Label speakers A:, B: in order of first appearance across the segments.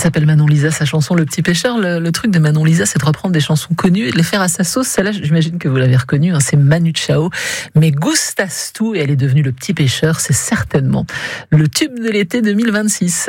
A: s'appelle Manon Lisa, sa chanson Le Petit Pêcheur. Le truc de Manon Lisa, c'est de reprendre des chansons connues et de les faire à sa sauce. Celle-là, j'imagine que vous l'avez reconnue, c'est Manu Chao. Mais Gustas tu, et elle est devenue Le Petit Pêcheur, c'est certainement le tube de l'été 2026.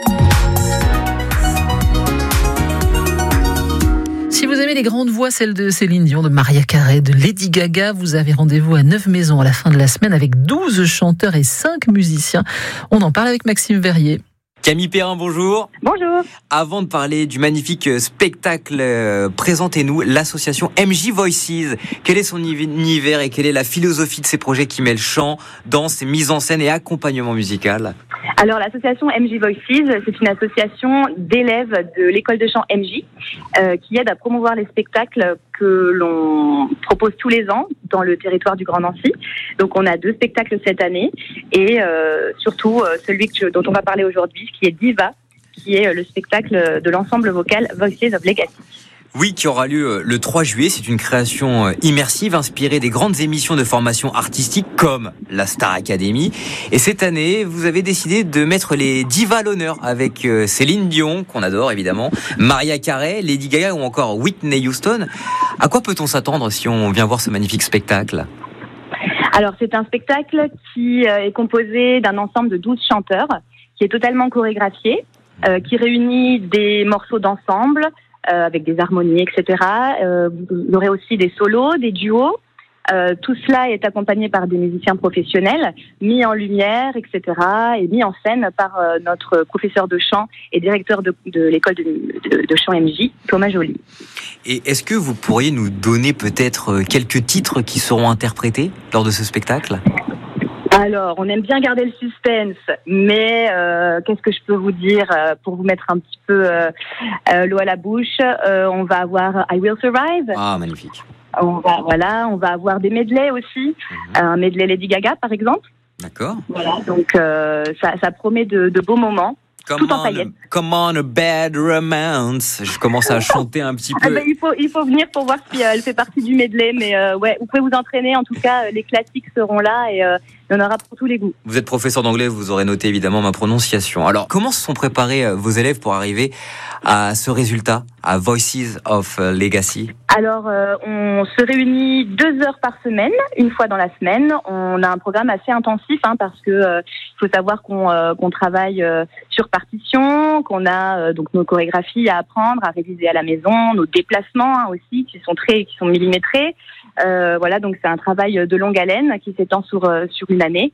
A: Si vous aimez les grandes voix, celles de Céline Dion, de Mariah Carey, de Lady Gaga, vous avez rendez-vous à 9 Maisons à la fin de la semaine avec 12 chanteurs et 5 musiciens. On en parle avec Maxime Verrier.
B: Camille Perrin, bonjour.
C: Bonjour.
B: Avant de parler du magnifique spectacle, présentez-nous l'association MJ Voices. Quel est son univers et quelle est la philosophie de ces projets qui mêlent chant, danse, mise en scène et accompagnement musical ?
C: Alors, l'association MJ Voices, c'est une association d'élèves de l'école de chant MJ qui aide à promouvoir les spectacles que l'on propose tous les ans dans le territoire du Grand Nancy. Donc, on a 2 spectacles cette année et surtout celui dont on va parler aujourd'hui, qui est Diva, qui est le spectacle de l'ensemble vocal Voices of Legacy.
B: Oui, qui aura lieu le 3 juillet. C'est une création immersive inspirée des grandes émissions de formation artistique comme la Star Academy. Et cette année, vous avez décidé de mettre les divas à l'honneur avec Céline Dion, qu'on adore évidemment, Mariah Carey, Lady Gaga ou encore Whitney Houston. À quoi peut-on s'attendre si on vient voir ce magnifique spectacle ?
C: Alors, c'est un spectacle qui est composé d'un ensemble de 12 chanteurs, qui est totalement chorégraphié, qui réunit des morceaux d'ensemble, avec des harmonies, etc. Vous aurez aussi des solos, des duos. Tout cela est accompagné par des musiciens professionnels, mis en lumière, etc. et mis en scène par notre professeur de chant et directeur de l'école de chant MJ, Thomas Joly.
B: Et est-ce que vous pourriez nous donner peut-être quelques titres qui seront interprétés lors de ce spectacle ?
C: Alors, on aime bien garder le suspense, mais qu'est-ce que je peux vous dire pour vous mettre un petit peu l'eau à la bouche. On va avoir I Will Survive.
B: Ah, magnifique.
C: On va avoir des medleys aussi. Un medley Lady Gaga, par exemple.
B: D'accord.
C: Voilà, donc ça promet de beaux moments.
B: Come on, a bad romance. Je commence à chanter un petit peu.
C: Il faut venir pour voir si elle fait partie du medley, mais ouais, vous pouvez vous entraîner. En tout cas, les classiques seront là et il y en aura pour tous les goûts.
B: Vous êtes professeur d'anglais, vous aurez noté évidemment ma prononciation. Alors, comment se sont préparés vos élèves pour arriver à ce résultat, à Voices of Legacy ?
C: Alors, on se réunit 2 heures par semaine, une fois dans la semaine. On a un programme assez intensif, parce que il faut savoir qu'on travaille sur partition, qu'on a donc nos chorégraphies à apprendre, à réviser à la maison, nos déplacements aussi qui sont millimétrés. Voilà, donc c'est un travail de longue haleine qui s'étend sur une année.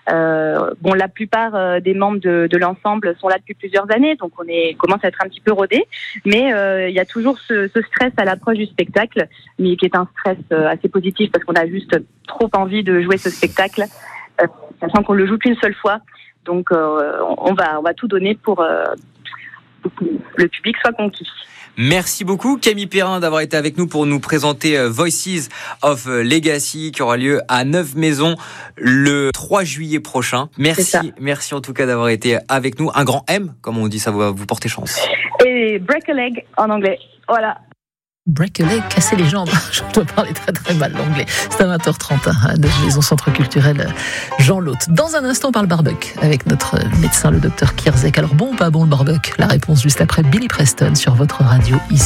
C: La plupart des membres de l'ensemble sont là depuis plusieurs années, donc on commence à être un petit peu rodés, mais il y a toujours ce stress à l'approche du spectacle, mais qui est un stress assez positif parce qu'on a juste trop envie de jouer ce spectacle, sachant qu'on le joue qu'une seule fois, donc on va tout donner pour que le public soit conquis.
B: Merci beaucoup Camille Perrin d'avoir été avec nous pour nous présenter Voices of Legacy qui aura lieu à 9 Maisons le 3 juillet prochain. Merci en tout cas d'avoir été avec nous. Un grand M, comme on dit, ça va vous porter chance.
C: Et break a leg en anglais, voilà.
A: Break a leg, casser les jambes. Je dois parler très très mal l'anglais. C'est à 20h30 à 9 Maisons Centre Culturel Jean Laute. Dans un instant, on parle barbecue avec notre médecin, le docteur Kierzek. Alors bon ou pas bon le barbecue ? La réponse juste après Billy Preston sur votre radio ici.